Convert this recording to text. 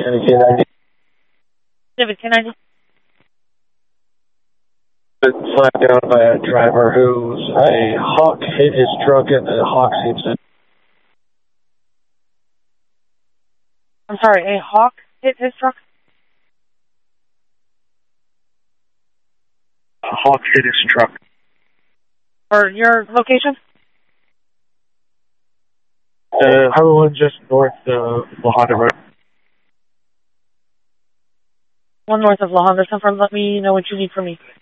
Civic K90. Civic K90. Been flagged down by a driver who's a Hawk hit his truck and the Hawk seems to... I'm sorry, a Hawk hit his truck? A Hawk hit his truck. Or your location? Highway 1 just north of La Honda Road. One north of La Honda. Let me know what you need from me.